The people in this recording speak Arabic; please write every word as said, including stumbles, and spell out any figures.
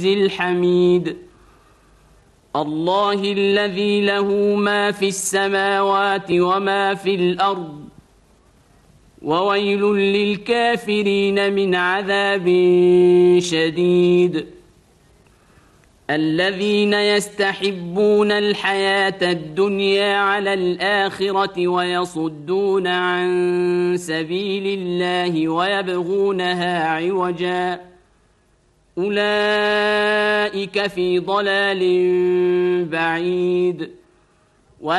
الحميد الله الذي له ما في السماوات وما في الأرض وويل للكافرين من عذاب شديد الذين يستحبون الحياة الدنيا على الآخرة ويصدون عن سبيل الله ويبغونها عوجا أولئك في ضلال بعيد